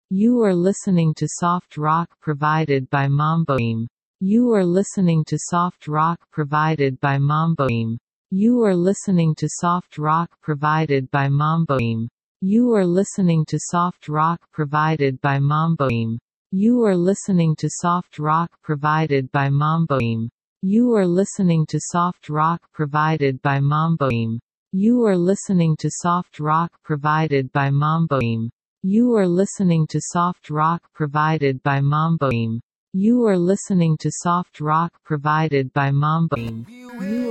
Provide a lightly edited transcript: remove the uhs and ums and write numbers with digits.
You are listening to soft rock provided by Mamboim. You are listening to soft rock provided by Mamboim. You are listening to soft rock provided by Mamboim. You are listening to soft rock provided by Mamboim. You are listening to soft rock provided by Mamboim. You are listening to soft rock provided by Mamboim. You are listening to soft rock provided by Mamboim. You are listening to soft rock provided by Mamboim. You are listening to soft rock provided by Mamboim. You